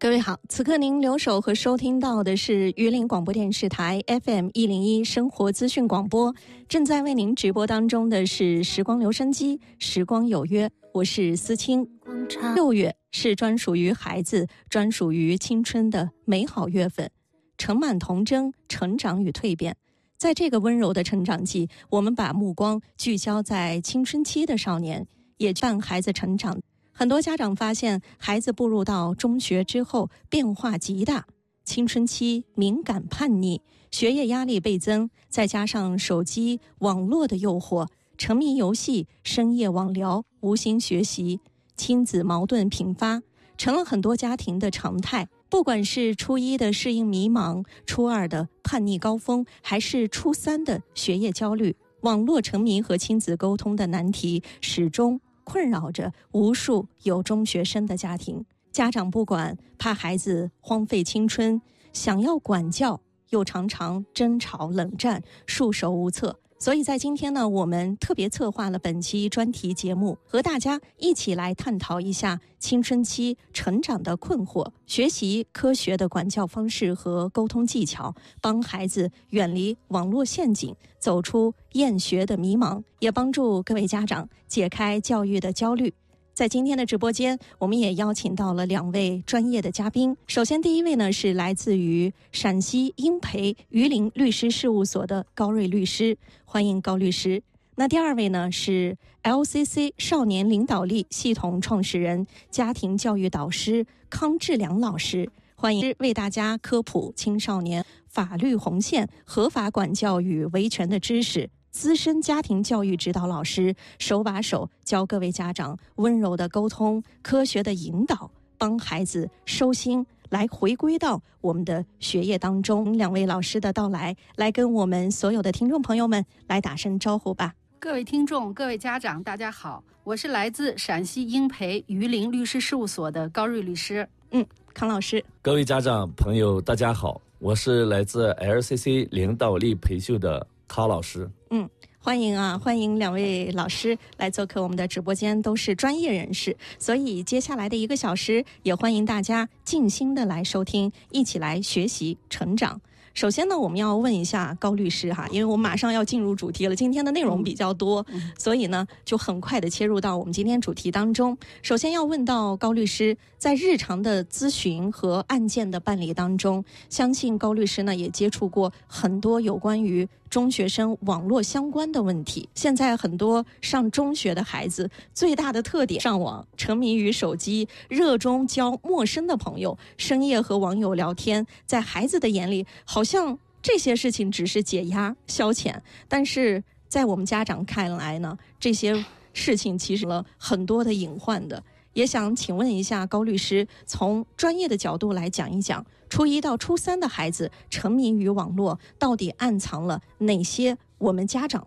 各位好，此刻您留守和收听到的是榆林广播电视台 FM101 生活资讯广播，正在为您直播当中的是时光留声机，时光有约，我是思清。6月是专属于孩子、专属于青春的美好月份，盛满童真、成长与蜕变。在这个温柔的成长季，我们把目光聚焦在青春期的少年，也伴孩子成长。很多家长发现，孩子步入到中学之后变化极大，青春期敏感叛逆，学业压力倍增，再加上手机、网络的诱惑，沉迷游戏、深夜网聊、无心学习，亲子矛盾频发，成了很多家庭的常态。不管是初一的适应迷茫，初二的叛逆高峰，还是初三的学业焦虑，网络沉迷和亲子沟通的难题始终困扰着无数有中学生的家庭。家长不管，怕孩子荒废青春，想要管教，又常常争吵冷战，束手无策。所以在今天呢，我们特别策划了本期专题节目，和大家一起来探讨一下青春期成长的困惑，学习科学的管教方式和沟通技巧，帮孩子远离网络陷阱，走出厌学的迷茫，也帮助各位家长解开教育的焦虑。在今天的直播间，我们也邀请到了2位专业的嘉宾。首先第一位呢，是来自于陕西英培榆林律师事务所的高瑞律师，欢迎高律师。那第二位呢，是 LCC 少年领导力系统创始人、家庭教育导师康志良老师，欢迎为大家科普青少年法律红线、合法管教与维权的知识。资深家庭教育指导老师，手把手教各位家长温柔的沟通、科学的引导，帮孩子收心，来回归到我们的学业当中。2位老师的到来，来跟我们所有的听众朋友们来打声招呼吧。 各位听众、各位家长，大家好，我是来自陕西英培榆林律师事务所的高瑞律师。 康老师。 各位家长朋友，大家好，我是来自 LCC 领导力培训的康老师。 欢迎啊，欢迎2位老师来做客我们的直播间，都是专业人士，所以接下来的1个小时也欢迎大家静心的来收听，一起来学习成长。首先呢，我们要问一下高律师哈，因为我们马上要进入主题了，今天的内容比较多，所以呢就很快的切入到我们今天主题当中。首先要问到高律师，在日常的咨询和案件的办理当中，相信高律师呢也接触过很多有关于中学生网络相关的问题。现在很多上中学的孩子最大的特点，上网，沉迷于手机，热衷交陌生的朋友，深夜和网友聊天，在孩子的眼里好像这些事情只是解压消遣，但是在我们家长看来呢，这些事情其实了很多的隐患的。也想请问一下高律师，从专业的角度来讲一讲，初1到初3的孩子沉迷于网络，到底暗藏了哪些我们家长